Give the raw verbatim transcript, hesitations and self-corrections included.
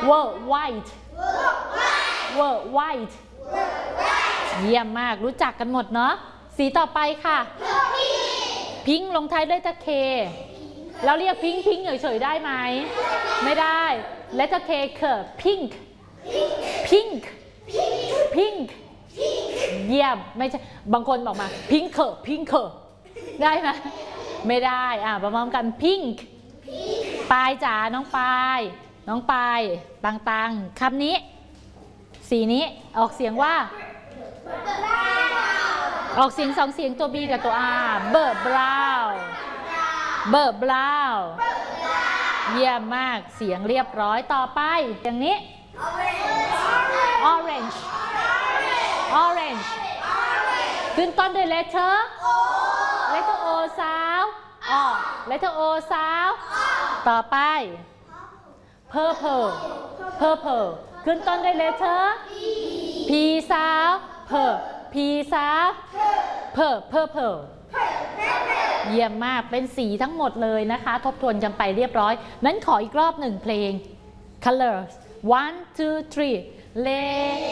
were white were white เยี่ยมมากรู้จักกันหมดเนาะสีต่อไปค่ะพิงค์ลงท้ายด้วยตะเคเราเรียกพิงค์พิงค์เฉยๆได้ไหมไม่ได้และตะเคคือพิงค์พิงค์พิงค์เยี่ยมไม่ใช่บางคนบอกมาพิงค์เคอพิงค์เคอได้ไหมไม่ได้อ่ะประมาณกันพิงค์ปายจ๋าน้องปายน้องปายตังๆคำนี้สีนี้ออกเสียงว่าออกเสียงสองเสียงตัว B กับตัว R เบอร์บราวเบอร์บราวเยี่ยมมากเสียงเรียบร้อยต่อไปอย่างนี้ orange orange ขึ้นต้นด้วย letter letter O สาวอ letter O สาวต่อไป purple purple ขึ้นต้นด้วย letter P สาว per P สาว per purple เยี่ยมมากเป็นสีทั้งหมดเลยนะคะทบทวนกันไปเรียบร้อยนั้นขออีกรอบหนึ่งเพลง colors one two three เล